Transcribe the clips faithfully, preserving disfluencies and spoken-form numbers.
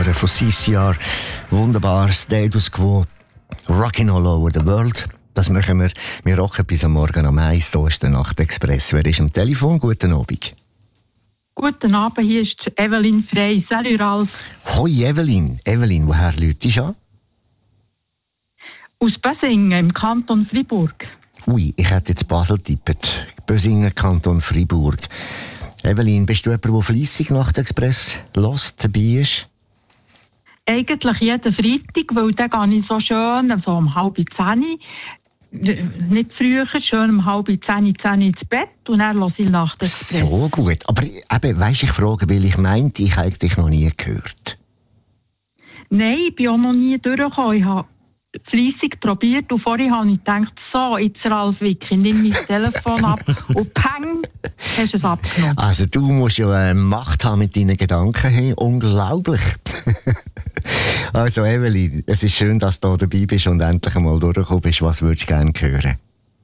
hören von C C R. Wunderbar, Status Quo, Rockin' All Over the World. Das machen wir. Wir rocken bis am Morgen um eins. Hier ist der Nachtexpress. Wer ist am Telefon? Guten Abend. Guten Abend, hier ist Evelyn Frey. Salut Ralf. Hoi Evelyn. Evelyn, woher läutest du an? Aus Bösingen im Kanton Freiburg. Ui, ich hätte jetzt Basel tippet. Bösingen, Kanton Freiburg. Evelyn, bist du jemand, der fleissig Nachtexpress hört, dabei ist? Eigentlich jeden Freitag, weil dann gehe ich so schön, so um halb zehn, nicht früher, schön um halb zehn, zehn ins Bett und dann höre ich Nachtexpress. So gut. Aber eben, weisst, ich frage, weil ich meinte, ich habe dich noch nie gehört. Nein, ich bin auch noch nie durchgekommen. Ich habe fleissig probiert und vorher habe ich gedacht, so, jetzt Ralf Wicki, nimm mein Telefon ab und peng, hast du es abgenommen. Also du musst ja eine Macht haben mit deinen Gedanken. Hey, unglaublich. Also Evelyn, es ist schön, dass du dabei bist und endlich einmal durchgekommen bist. Was würdest du gerne hören?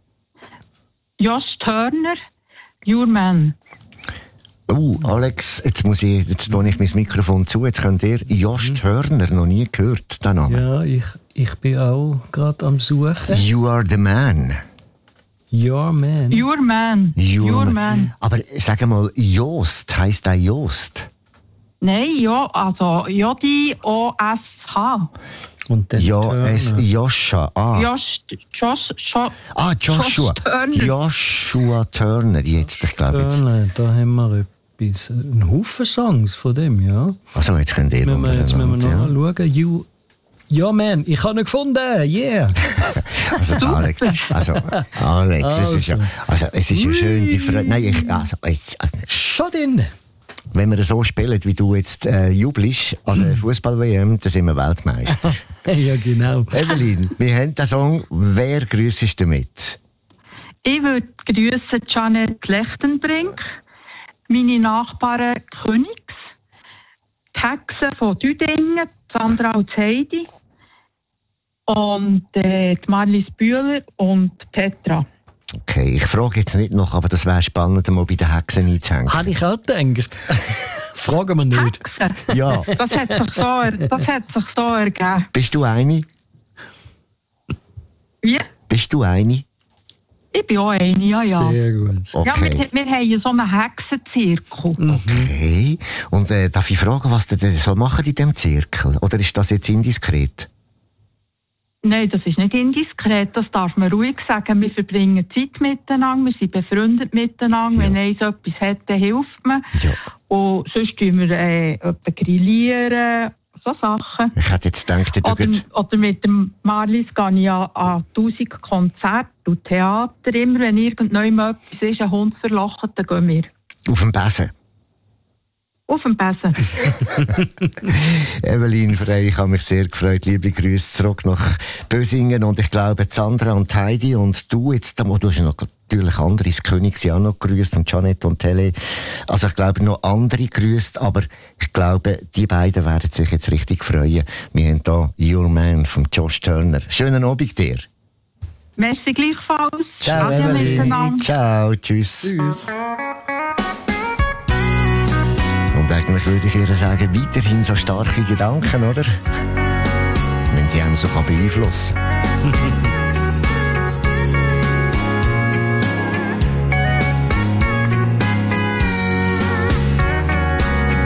Josh Turner, Your Man. Oh, Alex, jetzt muss ich, jetzt tue ich mein Mikrofon zu. Jetzt könnt ihr Josh mhm. Turner noch nie gehört, den Namen. Ja, ich, ich bin auch gerade am Suchen. You are the man. Your man. Your man. Your, Your man. man. Aber sag mal, Jost, heisst der Jost? Nein, ja, also J O S H. Und dann ja, es Joscha. Ah. Josh, Josh, Josh, ah, Joshua. Josh Turner. Joshua Turner, jetzt, ich glaube jetzt. Turner, da haben wir etwas. Ein Haufen Songs von dem, ja. Also, jetzt könnt ihr müssen wir, Jetzt müssen wir noch ja. schauen. You, ja, man, ich habe ihn gefunden, yeah. also, Alex, also, Alex, also. Es ist ja, also, es ist ja schön, die Freude. Nein, ich, also, jetzt. Also, schon drin. Wenn wir so spielen, wie du jetzt äh, jubelst an der Fußball-W M, dann sind wir Weltmeister. Ja, genau. Evelyn, wir haben den Song. Wer grüssest du damit? Ich würde grüssen Janet Lechtenbrink, meine Nachbarn Königs, die Hexe von Düdingen, Sandra und Heidi und äh, die Marlies Bühler und Petra. Okay, ich frage jetzt nicht noch, aber das wäre spannend, mal bei den Hexen einzuhängen. Habe ich auch gedacht. Fragen wir nicht. Hexen? Ja. Das hat sich so, das hat sich so ergeben. Bist du eine? Wie? Bist du eine? Ich bin auch eine, ja, ja. Sehr gut. Okay. Ja, wir, wir haben so einen Hexenzirkel. Okay. Und äh, darf ich fragen, was ihr denn so machen in diesem Zirkel? Oder ist das jetzt indiskret? Nein, das ist nicht indiskret, das darf man ruhig sagen. Wir verbringen Zeit miteinander, wir sind befreundet miteinander. Ja. Wenn eins etwas hat, dann hilft man. Ja. Und sonst tun wir äh, grillieren, so Sachen. Ich hätte jetzt gedacht, du oder, oder mit dem Marlies gehe ich an, an tausend Konzerte und Theater. Immer wenn irgendjemand etwas ist, ein Hund verlacht, dann gehen wir. Auf dem Besen? Auf dem Besen. Evelyn Frey, ich habe mich sehr gefreut. Liebe Grüße zurück nach Bösingen. Und ich glaube, Sandra und Heidi und du jetzt, du hast noch natürlich andere, das König sie auch noch grüßt und Janet und Tele. Also ich glaube, noch andere grüßt, aber ich glaube, die beiden werden sich jetzt richtig freuen. Wir haben hier Your Man von Josh Turner. Schönen Abend dir. Merci gleichfalls. Ciao, Evelyn. Ciao, tschüss. Tschüss. Und eigentlich würde ich ihr sagen, weiterhin so starke Gedanken, oder? Wenn sie einem so beeinflussen kann.